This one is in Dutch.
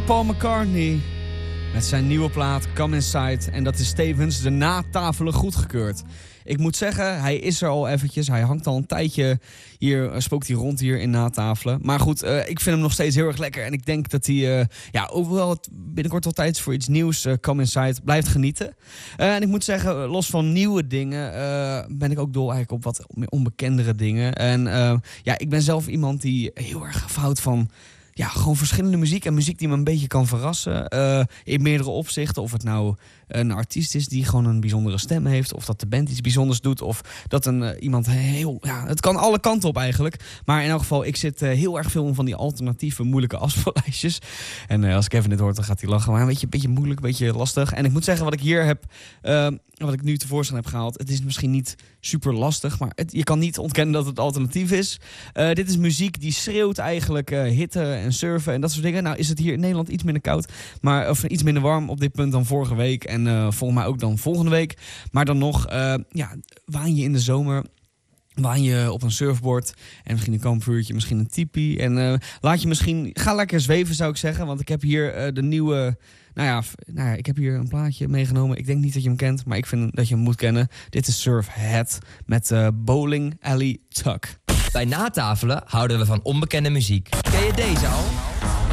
Paul McCartney met zijn nieuwe plaat Come Inside. En dat is tevens de natafelen goedgekeurd. Ik moet zeggen, hij is er al eventjes. Hij hangt al een tijdje hier, spookt hij rond hier in natafelen. Maar goed, ik vind hem nog steeds heel erg lekker. En ik denk dat hij, overal het binnenkort wel tijd is voor iets nieuws. Come Inside, blijft genieten. En ik moet zeggen, los van nieuwe dingen, ben ik ook dol eigenlijk op wat onbekendere dingen. En ik ben zelf iemand die heel erg houdt van... Ja, gewoon verschillende muziek en muziek die me een beetje kan verrassen. In meerdere opzichten. Of het nou een artiest is die gewoon een bijzondere stem heeft. Of dat de band iets bijzonders doet. Of dat iemand heel... Ja, het kan alle kanten op eigenlijk. Maar in elk geval, ik zit heel erg veel van die alternatieve, moeilijke afspeellijstjes. En als Kevin dit hoort, dan gaat hij lachen. Maar een beetje moeilijk, een beetje lastig. En ik moet zeggen, wat ik hier heb... wat ik nu tevoorschijn heb gehaald... Het is misschien niet super lastig, maar je kan niet ontkennen dat het alternatief is. Dit is muziek die schreeuwt eigenlijk hitte en surfen en dat soort dingen. Nou is het hier in Nederland iets minder koud, of iets minder warm op dit punt dan vorige week. En volgens mij ook dan volgende week. Maar dan nog, waan je in de zomer... Waan je op een surfboard en misschien een kampvuurtje, misschien een tipi. En ga lekker zweven zou ik zeggen. Want ik heb hier de nieuwe... ik heb hier een plaatje meegenomen. Ik denk niet dat je hem kent, maar ik vind dat je hem moet kennen. Dit is Surf Head met Bowling Alley Tuck. Bij Natafelen houden we van onbekende muziek. Ken je deze al?